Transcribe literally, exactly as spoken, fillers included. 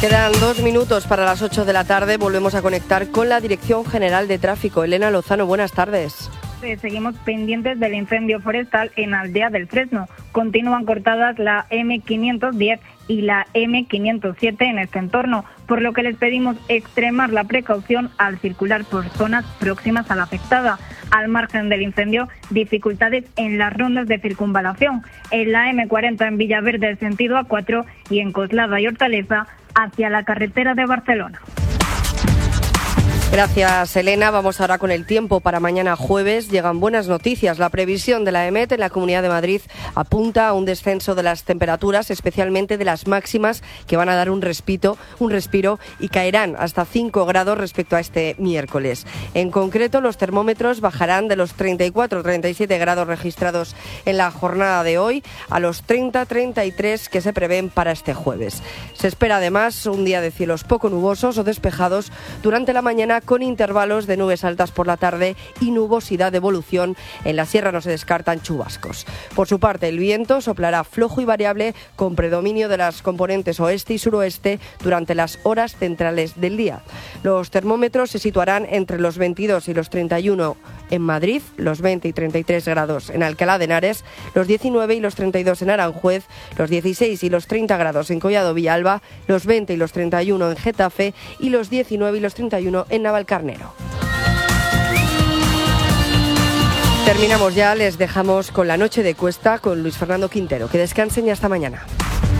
Quedan dos minutos para las ocho de la tarde. Volvemos a conectar con la Dirección General de Tráfico. Elena Lozano, buenas tardes. Seguimos pendientes del incendio forestal en Aldea del Fresno. Continúan cortadas la eme quinientos diez y la eme quinientos siete en este entorno, por lo que les pedimos extremar la precaución al circular por zonas próximas a la afectada. Al margen del incendio, dificultades en las rondas de circunvalación. En la eme cuarenta en Villaverde, sentido A cuatro, y en Coslada y Hortaleza, hacia la carretera de Barcelona. Gracias, Elena. Vamos ahora con el tiempo para mañana jueves. Llegan buenas noticias. La previsión de la EMET en la Comunidad de Madrid apunta a un descenso de las temperaturas, especialmente de las máximas, que van a dar un respiro, un respiro y caerán hasta cinco grados respecto a este miércoles. En concreto, los termómetros bajarán de los treinta y cuatro a treinta y siete grados registrados en la jornada de hoy a los treinta a treinta y tres que se prevén para este jueves. Se espera además un día de cielos poco nubosos o despejados durante la mañana, con intervalos de nubes altas por la tarde y nubosidad de evolución. En la sierra no se descartan chubascos. Por su parte, el viento soplará flojo y variable, con predominio de las componentes oeste y suroeste durante las horas centrales del día. Los termómetros se situarán entre los veintidós y los treinta y uno en Madrid, los veinte y treinta y tres grados en Alcalá de Henares, los diecinueve y los treinta y dos en Aranjuez, los dieciséis y los treinta grados en Collado Villalba, los veinte y los treinta y uno en Getafe y los diecinueve y los treinta y uno en Navalcarnero. Terminamos ya, les dejamos con la noche de Cuesta con Luis Fernando Quintero. Que descansen y hasta mañana.